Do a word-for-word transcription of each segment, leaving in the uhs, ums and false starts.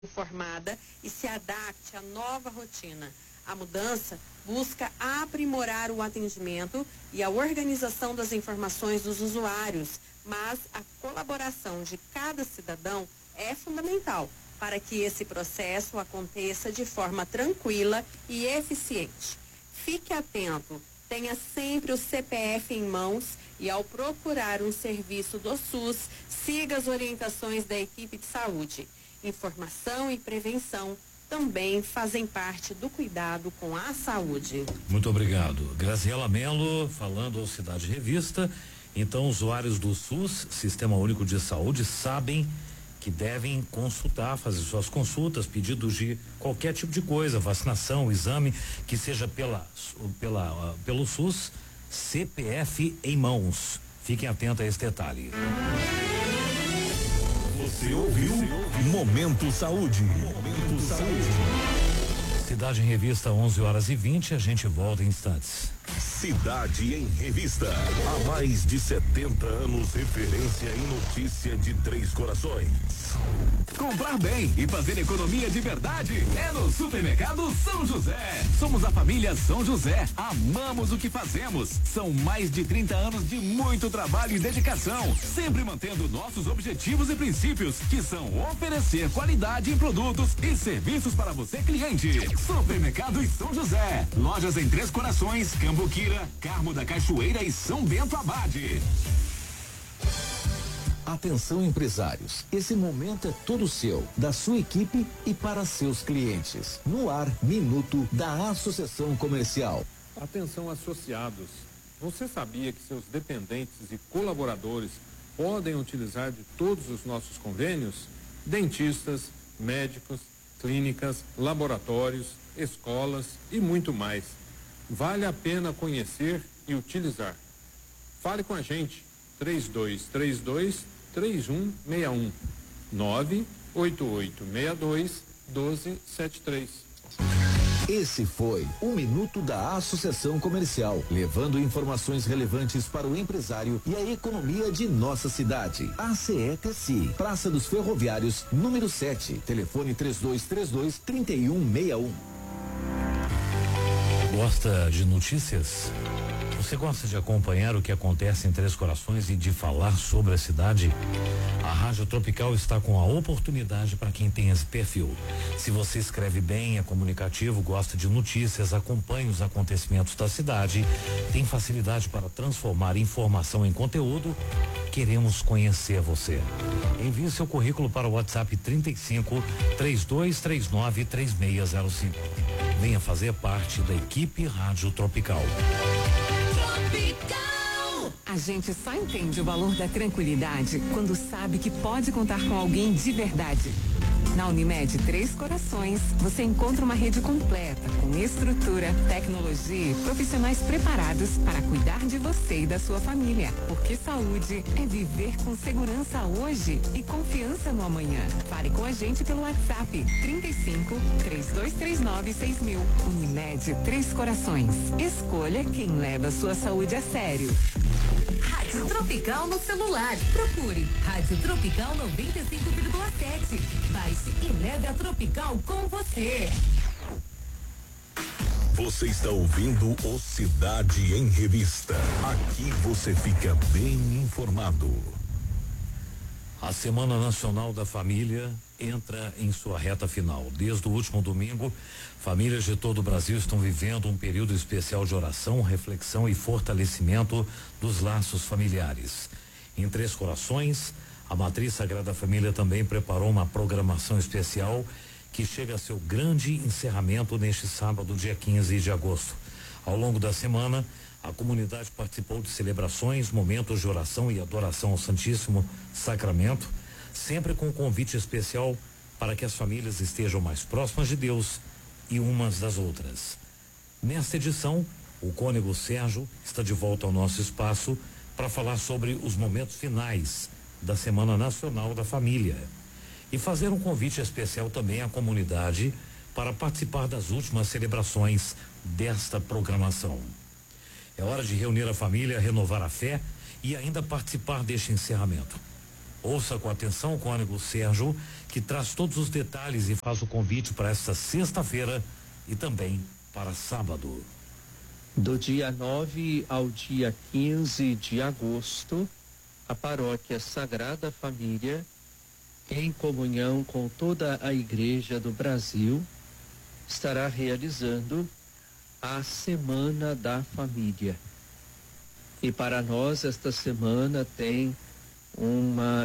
informada e se adapte à nova rotina. A mudança busca aprimorar o atendimento e a organização das informações dos usuários, mas a colaboração de cada cidadão é fundamental para que esse processo aconteça de forma tranquila e eficiente. Fique atento, tenha sempre o C P F em mãos e, ao procurar um serviço do SUS, siga as orientações da equipe de saúde. Informação e prevenção também fazem parte do cuidado com a saúde. Muito obrigado. Graziela Mello falando ao Cidade Revista. Então, usuários do SUS, Sistema Único de Saúde, sabem que devem consultar, fazer suas consultas, pedidos de qualquer tipo de coisa, vacinação, exame, que seja pela, pela, uh, pelo SUS, C P F em mãos. Fiquem atentos a esse detalhe. Você ouviu? Momento Saúde. Momento Saúde. Cidade em Revista, onze horas e vinte, a gente volta em instantes. Cidade em Revista. Há mais de setenta anos, referência em notícia de Três Corações. Comprar bem e fazer economia de verdade é no Supermercado São José. Somos a família São José. Amamos o que fazemos. São mais de trinta anos de muito trabalho e dedicação, sempre mantendo nossos objetivos e princípios, que são oferecer qualidade em produtos e serviços para você, cliente. Supermercado São José. Lojas em Três Corações, Cambuquira, Carmo da Cachoeira e São Bento Abade. Atenção, empresários, esse momento é todo seu, da sua equipe e para seus clientes. No ar, Minuto da Associação Comercial. Atenção, associados, você sabia que seus dependentes e colaboradores podem utilizar de todos os nossos convênios? Dentistas, médicos, clínicas, laboratórios, escolas e muito mais. Vale a pena conhecer e utilizar. Fale com a gente, três dois três dois, três um seis um, nove oito oito seis dois, um dois sete três. Esse foi o Minuto da Associação Comercial, levando informações relevantes para o empresário e a economia de nossa cidade. A C E T S I, Praça dos Ferroviários, número sete, telefone três dois três dois, três um seis um. Gosta de notícias? Você gosta de acompanhar o que acontece em Três Corações e de falar sobre a cidade? A Rádio Tropical está com a oportunidade para quem tem esse perfil. Se você escreve bem, é comunicativo, gosta de notícias, acompanha os acontecimentos da cidade, tem facilidade para transformar informação em conteúdo, queremos conhecer você. Envie seu currículo para o WhatsApp trinta e cinco, três dois três nove, três seis zero cinco. Venha fazer parte da equipe Rádio Tropical. A gente só entende o valor da tranquilidade quando sabe que pode contar com alguém de verdade. Na Unimed Três Corações, você encontra uma rede completa, com estrutura, tecnologia e profissionais preparados para cuidar de você e da sua família. Porque saúde é viver com segurança hoje e confiança no amanhã. Fale com a gente pelo WhatsApp trinta e cinco, três dois três nove, seis mil. Unimed Três Corações. Escolha quem leva a sua saúde a sério. Rádio Tropical no celular. Procure Rádio Tropical noventa e cinco vírgula sete. Baixe e leve a Tropical com você. Você está ouvindo o Cidade em Revista. Aqui você fica bem informado. A Semana Nacional da Família entra em sua reta final. Desde o último domingo, famílias de todo o Brasil estão vivendo um período especial de oração, reflexão e fortalecimento dos laços familiares. Em Três Corações, a Matriz Sagrada Família também preparou uma programação especial que chega a seu grande encerramento neste sábado, dia quinze de agosto. Ao longo da semana, a comunidade participou de celebrações, momentos de oração e adoração ao Santíssimo Sacramento, sempre com um convite especial para que as famílias estejam mais próximas de Deus e umas das outras. Nesta edição, o cônego Sérgio está de volta ao nosso espaço para falar sobre os momentos finais da Semana Nacional da Família e fazer um convite especial também à comunidade para participar das últimas celebrações desta programação. É hora de reunir a família, renovar a fé e ainda participar deste encerramento. Ouça com atenção o cônego Sérgio, que traz todos os detalhes e faz o convite para esta sexta-feira e também para sábado. Do dia nove ao dia quinze de agosto, a Paróquia Sagrada Família, em comunhão com toda a Igreja do Brasil, estará realizando a Semana da Família. E para nós esta semana tem uma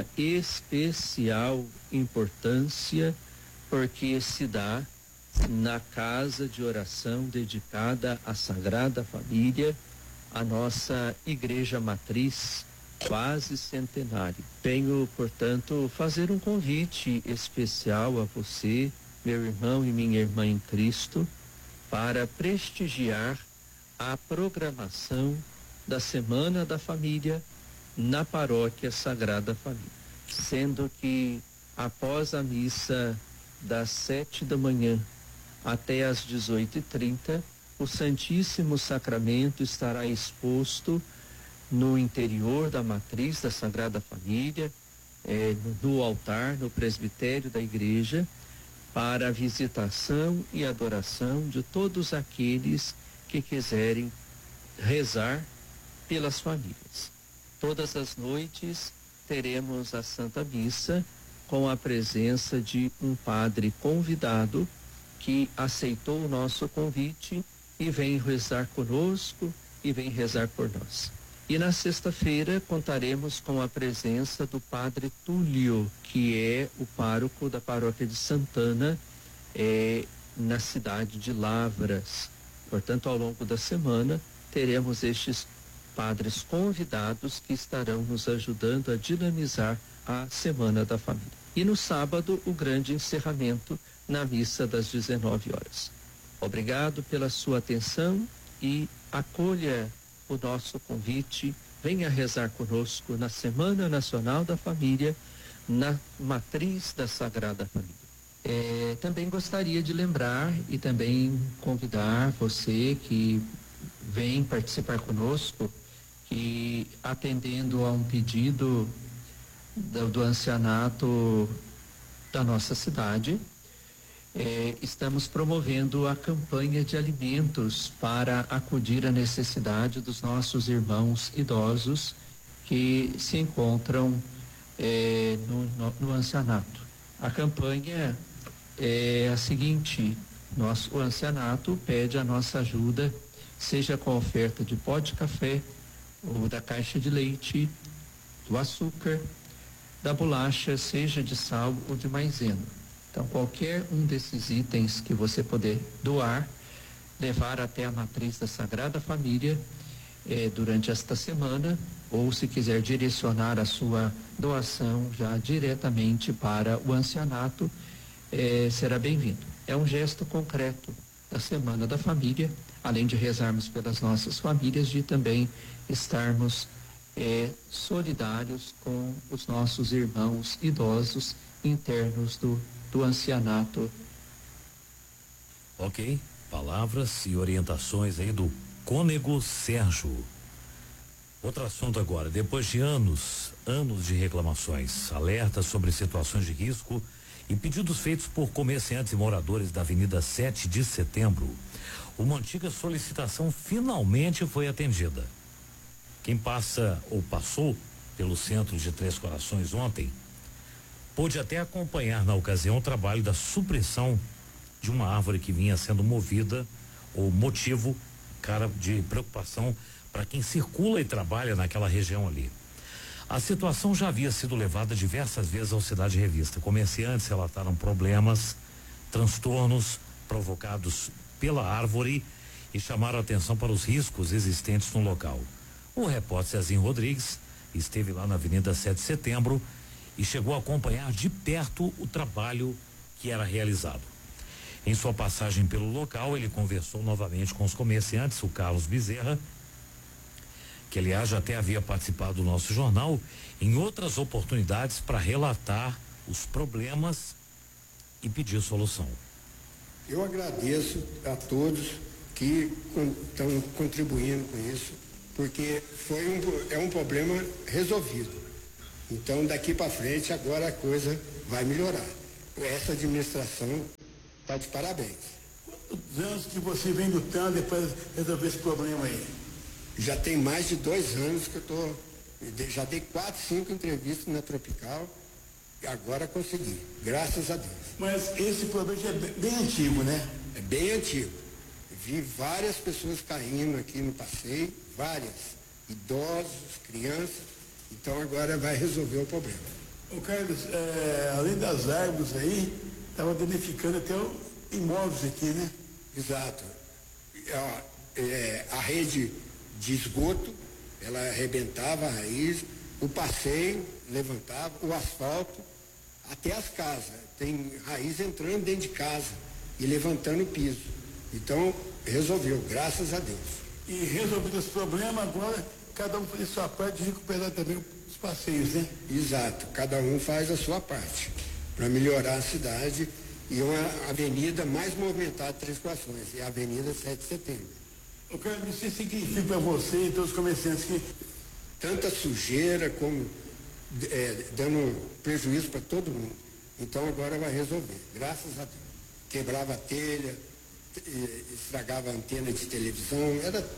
especial importância, porque se dá na casa de oração dedicada à Sagrada Família, a nossa Igreja Matriz, quase centenário. Venho, portanto, fazer um convite especial a você, meu irmão e minha irmã em Cristo, para prestigiar a programação da Semana da Família na Paróquia Sagrada Família, sendo que após a missa das sete da manhã até às dezoito e trinta, o Santíssimo Sacramento estará exposto no interior da matriz da Sagrada Família, eh, no, no altar, no presbitério da igreja, para a visitação e adoração de todos aqueles que quiserem rezar pelas famílias. Todas as noites teremos a Santa Missa com a presença de um padre convidado que aceitou o nosso convite e vem rezar conosco e vem rezar por nós. E na sexta-feira contaremos com a presença do Padre Túlio, que é o pároco da Paróquia de Santana, é, na cidade de Lavras. Portanto, ao longo da semana teremos estes padres convidados que estarão nos ajudando a dinamizar a Semana da Família. E no sábado, o grande encerramento na missa das dezenove horas. Obrigado pela sua atenção e acolha o nosso convite. Venha rezar conosco na Semana Nacional da Família, na matriz da Sagrada Família. É, também gostaria de lembrar e também convidar você que vem participar conosco, que atendendo a um pedido do, do ancianato da nossa cidade, é, estamos promovendo a campanha de alimentos para acudir à necessidade dos nossos irmãos idosos que se encontram é, no, no, no ancianato. A campanha é a seguinte: nosso, o ancianato pede a nossa ajuda, seja com a oferta de pó de café, ou da caixa de leite, do açúcar, da bolacha, seja de sal ou de maisena. Então, qualquer um desses itens que você puder doar, levar até a matriz da Sagrada Família eh, durante esta semana, ou se quiser direcionar a sua doação já diretamente para o ancianato, eh, será bem-vindo. É um gesto concreto da Semana da Família, além de rezarmos pelas nossas famílias, de também estarmos é, solidários com os nossos irmãos idosos internos do, do ancianato. Ok, palavras e orientações aí do cônego Sérgio. Outro assunto agora: depois de anos, anos de reclamações, alertas sobre situações de risco e pedidos feitos por comerciantes e moradores da Avenida sete de Setembro, uma antiga solicitação finalmente foi atendida. Quem passa ou passou pelo centro de Três Corações ontem pôde até acompanhar na ocasião o trabalho da supressão de uma árvore que vinha sendo movida, ou motivo, cara, de preocupação para quem circula e trabalha naquela região ali. A situação já havia sido levada diversas vezes ao Cidade Revista. Comerciantes relataram problemas, transtornos provocados pela árvore e chamaram a atenção para os riscos existentes no local. O repórter Zezinho Rodrigues esteve lá na Avenida sete de Setembro e chegou a acompanhar de perto o trabalho que era realizado. Em sua passagem pelo local, ele conversou novamente com os comerciantes, o Carlos Bezerra, que aliás já até havia participado do nosso jornal em outras oportunidades para relatar os problemas e pedir solução. Eu agradeço a todos que estão contribuindo com isso, porque foi um, é um problema resolvido. Então, daqui para frente, agora a coisa vai melhorar. Essa administração está de parabéns. Quantos anos que você vem lutando para resolver esse problema aí? Já tem mais de dois anos que eu estou. Já dei quatro, cinco entrevistas na Tropical e agora consegui, graças a Deus. Mas esse problema já é bem, bem antigo, né? É bem antigo. Vi várias pessoas caindo aqui no passeio, várias. Idosos, crianças. Então agora vai resolver o problema. Ô Carlos, é, além das árvores aí, estava danificando até os imóveis aqui, né? Exato. A, é, a rede de esgoto, ela arrebentava a raiz, o passeio levantava, o asfalto, até as casas. Tem raiz entrando dentro de casa e levantando o piso. Então, resolveu, graças a Deus. E resolvido esse problema, agora cada um faz a sua parte de recuperar também os passeios, né? Exato, cada um faz a sua parte para melhorar a cidade e uma avenida mais movimentada de Três Corações, é a Avenida sete de Setembro. Eu quero dizer o que significa para você e todos os comerciantes que tanta sujeira como é, dando prejuízo para todo mundo. Então agora vai resolver, graças a Deus. Quebrava a telha, estragava a antena de televisão, era,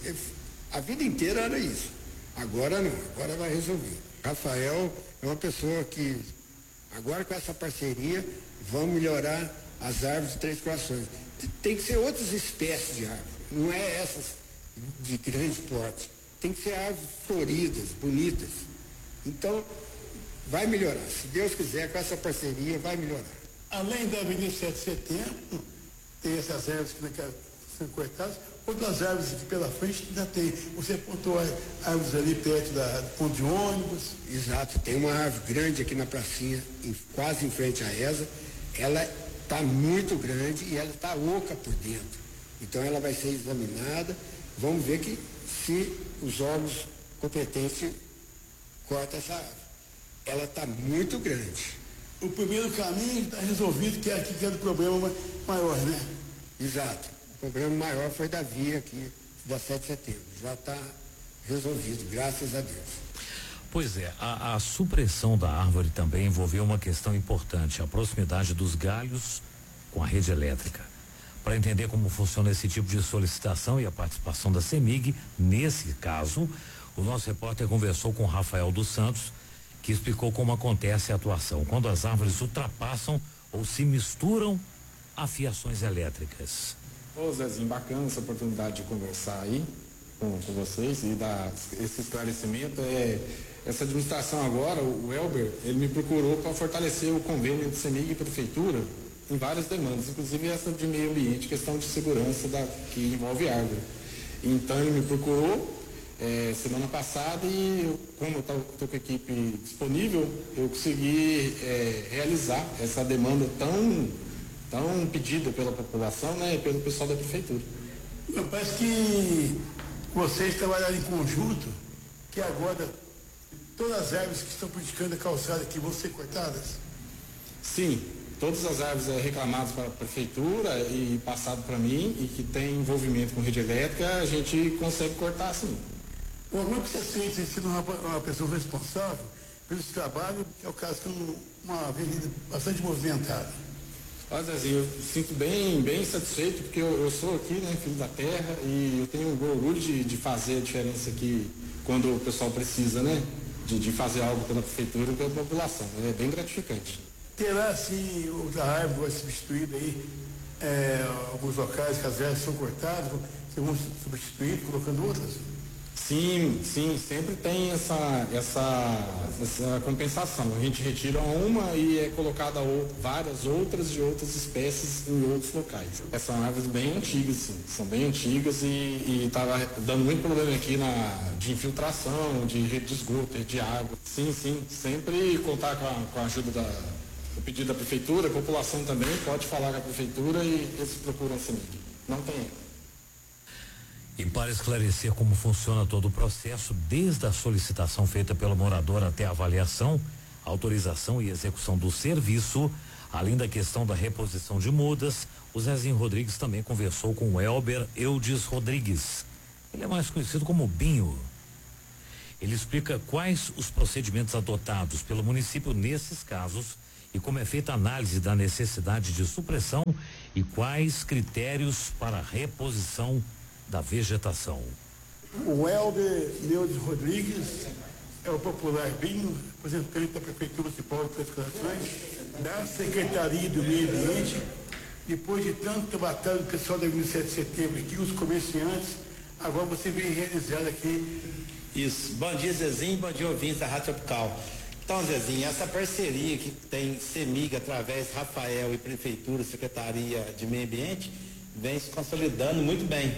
a vida inteira era isso. Agora não, agora vai resolver. Rafael é uma pessoa que, agora com essa parceria, vamos melhorar as árvores de Três Corações. Tem que ser outras espécies de árvores, não é essas de grande porte. Tem que ser árvores floridas, bonitas. Então, vai melhorar. Se Deus quiser, com essa parceria, vai melhorar. Além da Avenida sete de Setembro, tem essas árvores que são cortadas, outras árvores aqui pela frente ainda tem. Você apontou árvores ali perto da, do ponto de ônibus. Exato, tem uma árvore grande aqui na pracinha, em, quase em frente à ESA. Ela está muito grande e ela está oca por dentro. Então ela vai ser examinada. Vamos ver que se os órgãos competentes cortam essa árvore. Ela está muito grande. O primeiro caminho está resolvido, que é aqui que era o problema maior, né? Exato. O problema maior foi da via aqui, da sete de Setembro. Já está resolvido, graças a Deus. Pois é, a, a supressão da árvore também envolveu uma questão importante, a proximidade dos galhos com a rede elétrica. Para entender como funciona esse tipo de solicitação e a participação da CEMIG, nesse caso, o nosso repórter conversou com Rafael dos Santos, que explicou como acontece a atuação, quando as árvores ultrapassam ou se misturam a fiações elétricas. Ô Zezinho, bacana essa oportunidade de conversar aí com, com vocês e dar esse esclarecimento. É, essa administração agora, o Elber, ele me procurou para fortalecer o convênio de CEMIG e Prefeitura em várias demandas, inclusive essa de meio ambiente, questão de segurança da, que envolve árvore. Então ele me procurou É, semana passada e eu, como eu estou com a equipe disponível, eu consegui é, realizar essa demanda tão, tão pedida pela população, né, e pelo pessoal da prefeitura. Parece que vocês trabalharam em conjunto, que agora todas as árvores que estão prejudicando a calçada aqui vão ser cortadas? Sim, todas as árvores é, reclamadas para a prefeitura e passado para mim e que tem envolvimento com rede elétrica, a gente consegue cortar sim. Como é que você sente sendo uma, uma pessoa responsável pelo trabalho, que é o caso de uma avenida bastante movimentada? Olha, Zezinho, eu sinto bem, bem satisfeito, porque eu, eu sou aqui, né, filho da terra, e eu tenho orgulho de, de fazer a diferença aqui quando o pessoal precisa, né, de, de fazer algo pela prefeitura e pela população. É bem gratificante. Terá, assim, a árvore vai substituída aí, é, alguns locais que as árvores são cortadas, vão substituir colocando outras? Sim, sim, sempre tem essa, essa, essa compensação. A gente retira uma e é colocada ou, várias outras de outras espécies em outros locais. Essas são árvores bem antigas, sim, são bem antigas e estava dando muito problema aqui na, de infiltração, de rede de esgoto, rede de água. Sim, sim, sempre contar com a, com a ajuda da, do pedido da prefeitura, a população também pode falar com a prefeitura e eles procuram a CEMIG. Não tem erro. E para esclarecer como funciona todo o processo, desde a solicitação feita pelo morador até a avaliação, autorização e execução do serviço, além da questão da reposição de mudas, o Zezinho Rodrigues também conversou com o Elber Eudes Rodrigues. Ele é mais conhecido como Binho. Ele explica quais os procedimentos adotados pelo município nesses casos e como é feita a análise da necessidade de supressão e quais critérios para a reposição da vegetação. O Helder Neudes Rodrigues é o popular Binho, representante da Prefeitura Municipal de Três Corações, da Secretaria do Meio Ambiente. Depois de tanta batalha do pessoal da vinte e sete de setembro aqui, os comerciantes, agora você vem realizar aqui. Isso. Bom dia, Zezinho. Bom dia, ouvintes da Rádio Tropical. Então, Zezinho, essa parceria que tem CEMIG através de Rafael e Prefeitura, Secretaria de Meio Ambiente, vem se consolidando muito bem.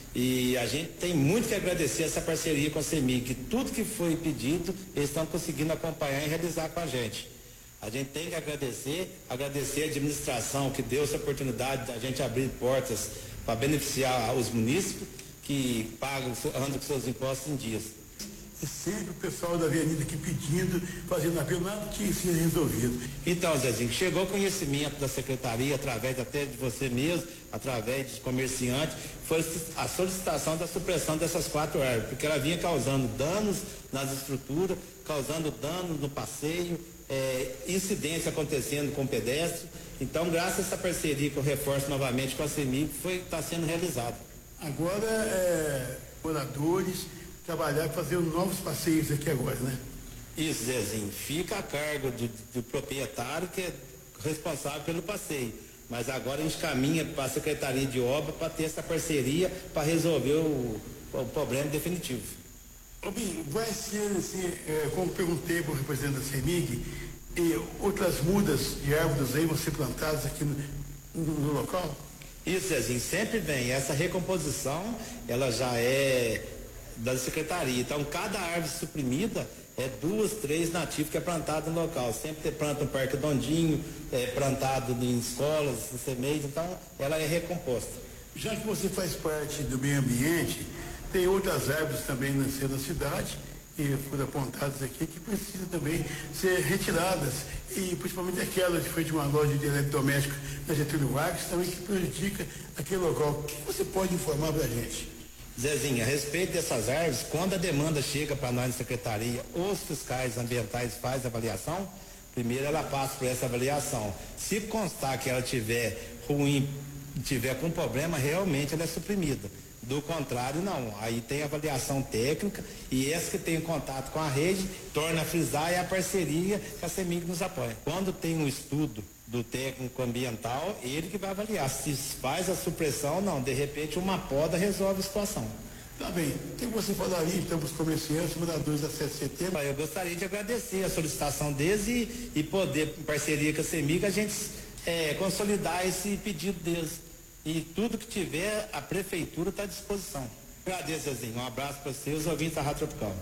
E a gente tem muito que agradecer essa parceria com a CEMIG, que tudo que foi pedido, eles estão conseguindo acompanhar e realizar com a gente. A gente tem que agradecer, agradecer a administração que deu essa oportunidade da gente abrir portas para beneficiar os munícipes que pagam, andam com seus impostos em dias. E sempre o pessoal da avenida aqui pedindo, fazendo apelo, nada tinha sido resolvido. Então, Zezinho, chegou conhecimento da secretaria, através até de você mesmo, através de comerciantes, foi a solicitação da supressão dessas quatro árvores, porque ela vinha causando danos nas estruturas, causando danos no passeio, é, incidência acontecendo com pedestre. Então, graças a essa parceria que eu reforço novamente com a CEMIG, foi está sendo realizado. Agora, é, moradores trabalhar para fazer novos passeios aqui agora, né? Isso, Zezinho. Fica a cargo do, do proprietário que é responsável pelo passeio. Mas agora a gente caminha para a Secretaria de Obra para ter essa parceria para resolver o, o problema definitivo. Ô, Binho, vai ser assim, é, como perguntei para o representante da CEMIG, e outras mudas de árvores aí vão ser plantadas aqui no, no, no local? Isso, Zezinho, sempre vem. Essa recomposição, ela já é da secretaria. Então, cada árvore suprimida é duas, três nativos que é plantado no local. Sempre planta um parque dondinho, é plantado em escolas, em semeios, então ela é recomposta. Já que você faz parte do meio ambiente, tem outras árvores também nascendo na cidade e foram apontadas aqui que precisam também ser retiradas, e principalmente aquelas que foi de uma loja de eletrodomésticos na Getúlio Vargas também, que prejudica aquele local. O que você pode informar para a gente? Zezinho, a respeito dessas árvores, quando a demanda chega para nós na secretaria, os fiscais ambientais fazem a avaliação, primeiro ela passa por essa avaliação. Se constar que ela tiver ruim, tiver com problema, realmente ela é suprimida. Do contrário, não. Aí tem avaliação técnica e essa que tem contato com a rede torna a frisar e a parceria que a CEMIG nos apoia. Quando tem um estudo do técnico ambiental, ele que vai avaliar se faz a supressão ou não. De repente, uma poda resolve a situação. Tá bem. O que você falaria, então, para os comerciantes, moradores da sete de setembro? Eu gostaria de agradecer a solicitação deles e, e poder, em parceria com a CEMIG, a gente é, consolidar esse pedido deles. E tudo que tiver, a prefeitura está à disposição. Agradeço, Zezinho. Um abraço para vocês, os ouvintes da Rádio Tropical.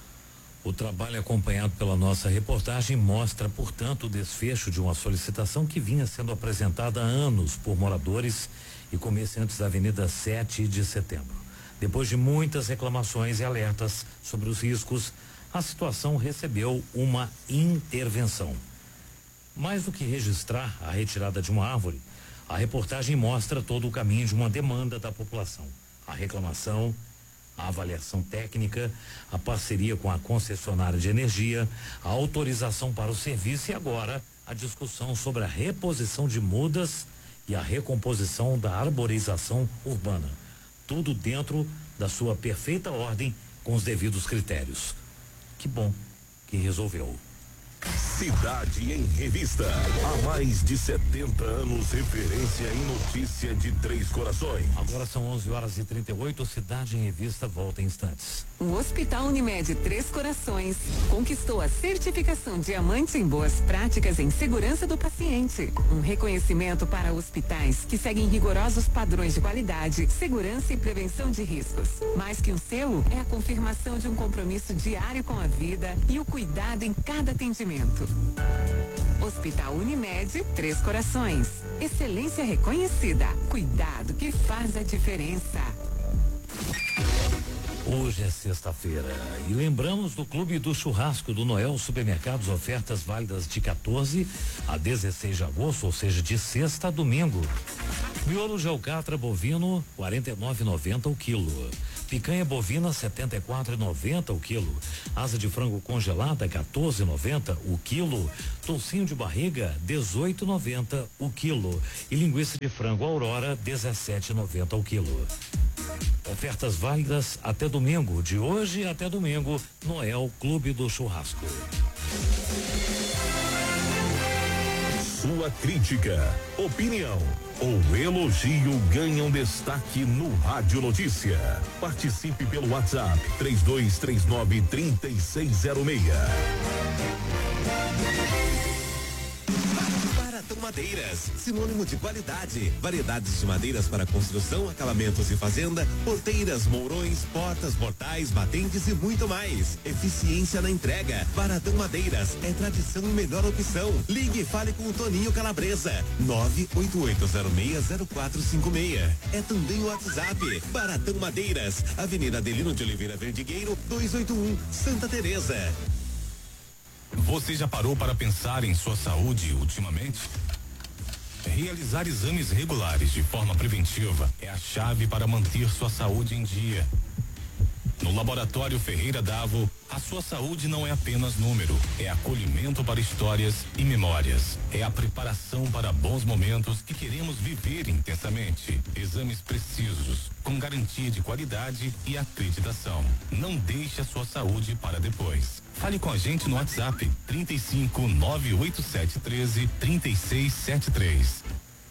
O trabalho acompanhado pela nossa reportagem mostra, portanto, o desfecho de uma solicitação que vinha sendo apresentada há anos por moradores e comerciantes da Avenida sete de setembro. Depois de muitas reclamações e alertas sobre os riscos, a situação recebeu uma intervenção. Mais do que registrar a retirada de uma árvore, a reportagem mostra todo o caminho de uma demanda da população. A reclamação, a avaliação técnica, a parceria com a concessionária de energia, a autorização para o serviço e agora a discussão sobre a reposição de mudas e a recomposição da arborização urbana. Tudo dentro da sua perfeita ordem com os devidos critérios. Que bom que resolveu. Cidade em Revista. Há mais de setenta anos, referência em notícia de Três Corações. Agora são onze horas e trinta e oito. Cidade em Revista volta em instantes. O Hospital Unimed Três Corações conquistou a certificação Diamante em Boas Práticas em Segurança do Paciente. Um reconhecimento para hospitais que seguem rigorosos padrões de qualidade, segurança e prevenção de riscos. Mais que um selo, é a confirmação de um compromisso diário com a vida e o cuidado em cada atendimento. Hospital Unimed Três Corações. Excelência reconhecida. Cuidado que faz a diferença. Hoje é sexta-feira e lembramos do Clube do Churrasco do Noel Supermercados, ofertas válidas de quatorze a dezesseis de agosto, ou seja, de sexta a domingo. Miolo de alcatra bovino, quarenta e nove e noventa o quilo. Picanha bovina setenta e quatro e noventa o quilo. Asa de frango congelada quatorze e noventa o quilo. Toucinho de barriga dezoito e noventa o quilo. E linguiça de frango Aurora dezessete e noventa o quilo. Ofertas válidas até domingo, de hoje até domingo, Noel Clube do Churrasco. Sua crítica, opinião ou elogio ganham destaque no Rádio Notícia. Participe pelo WhatsApp três dois três nove, três seis zero seis. Baratão Madeiras, sinônimo de qualidade. Variedades de madeiras para construção, acabamentos e fazenda, porteiras, mourões, portas, portais, batentes e muito mais. Eficiência na entrega. Baratão Madeiras é tradição e melhor opção. Ligue e fale com o Toninho Calabresa. nove oito oito zero seis zero quatro cinco seis. É também o WhatsApp. Baratão Madeiras, Avenida Adelino de Oliveira Verdigueiro, duzentos e oitenta e um, Santa Teresa. Você já parou para pensar em sua saúde ultimamente? Realizar exames regulares de forma preventiva é a chave para manter sua saúde em dia. No Laboratório Ferreira Davo, a sua saúde não é apenas número, é acolhimento para histórias e memórias. É a preparação para bons momentos que queremos viver intensamente. Exames precisos, com garantia de qualidade e acreditação. Não deixe a sua saúde para depois. Fale com a gente no WhatsApp trinta e cinco, nove oito sete um três, trinta e seis setenta e três.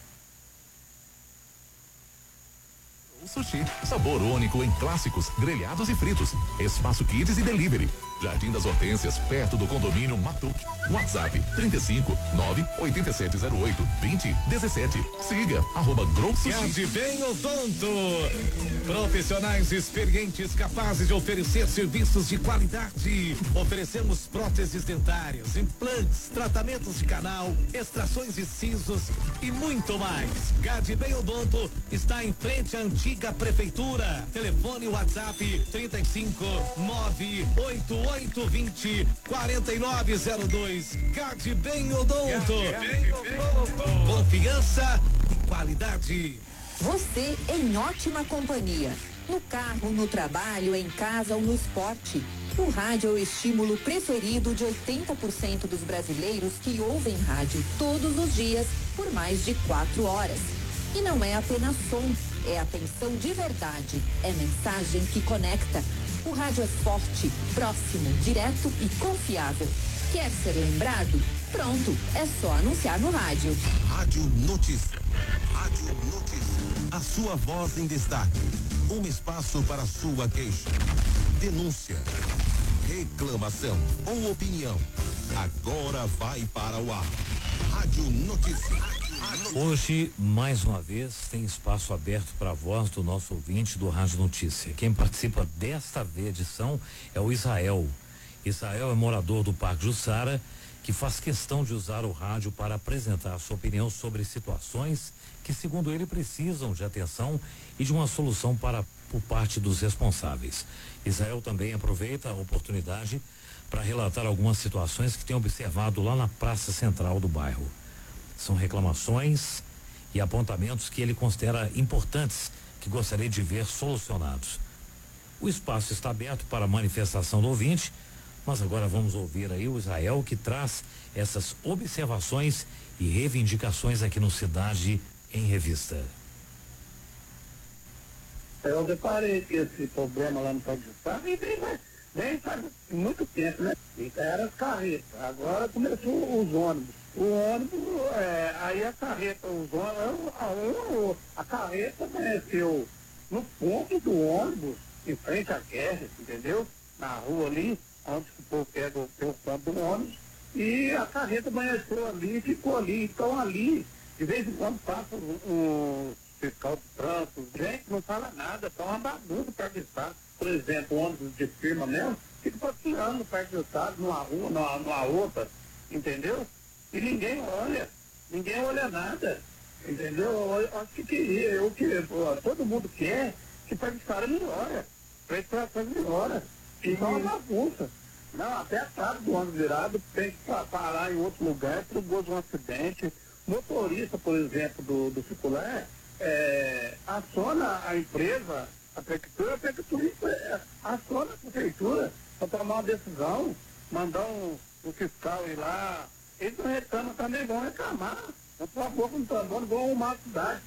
Sushi, sabor único em clássicos, grelhados e fritos. Espaço Kids e Delivery. Jardim das Hortênsias, perto do condomínio Matuque. WhatsApp trinta e cinco, nove oito sete zero oito, vinte, dezessete. Siga, arroba Grow Sushi. Cade Bem Odonto. Profissionais experientes capazes de oferecer serviços de qualidade. Oferecemos próteses dentárias, implantes, tratamentos de canal, extrações de sisos e muito mais. Cade Bem Odonto está em frente à antiga prefeitura. Telefone WhatsApp trinta e cinco, nove oito oito vinte, quarenta e nove zero dois. Cade Bem Odonto. Confiança e qualidade. Você em ótima companhia. No carro, no trabalho, em casa ou no esporte. O rádio é o estímulo preferido de oitenta por cento dos brasileiros que ouvem rádio todos os dias por mais de quatro horas. E não é apenas som, é atenção de verdade, é mensagem que conecta. O rádio é forte, próximo, direto e confiável. Quer ser lembrado? Pronto, é só anunciar no rádio. Rádio Notícia. Rádio Notícia. A sua voz em destaque. Um espaço para sua queixa, denúncia, reclamação ou opinião. Agora vai para o ar. Rádio Notícia. Hoje, mais uma vez, tem espaço aberto para a voz do nosso ouvinte do Rádio Notícia. Quem participa desta edição é o Israel. Israel é morador do Parque Jussara, que faz questão de usar o rádio para apresentar a sua opinião sobre situações que, segundo ele, precisam de atenção e de uma solução para por parte dos responsáveis. Israel também aproveita a oportunidade para relatar algumas situações que tem observado lá na Praça Central do bairro. São reclamações e apontamentos que ele considera importantes, que gostaria de ver solucionados. O espaço está aberto para a manifestação do ouvinte, mas agora vamos ouvir aí o Israel, que traz essas observações e reivindicações aqui no Cidade em Revista. Eu deparei com esse problema lá no Parque do Estado e bem, bem faz muito tempo, né? Era as carretas, agora começou os ônibus. O ônibus, é, aí a carreta, os ônibus, a, a, a carreta amanheceu no ponto do ônibus, em frente à guerra, entendeu? Na rua ali, onde o povo pega o, o ponto do ônibus, e a carreta amanheceu ali e ficou ali. Então ali, de vez em quando passa um, um fiscal de trânsito, gente, não fala nada, tá uma bagunça para o Estado. Por exemplo, ônibus de firma mesmo, fica passeando no Parque do Estado, numa rua, numa, numa outra, entendeu? E ninguém olha, ninguém olha nada, entendeu? Eu acho que queria, eu que, todo mundo quer que para o Estado melhora, para a situação melhora. Isso é uma bagunça. Não, até a tarde do ano virado tem que parar em outro lugar, perigoso um acidente. Motorista, por exemplo, do, do circular, é, aciona a empresa, a prefeitura, a prefeitura é, aciona a prefeitura para tomar uma decisão, mandar um, um fiscal ir lá. Eles não reclamam também, vão reclamar. Por favor, não estão dando, vão arrumar a cidade.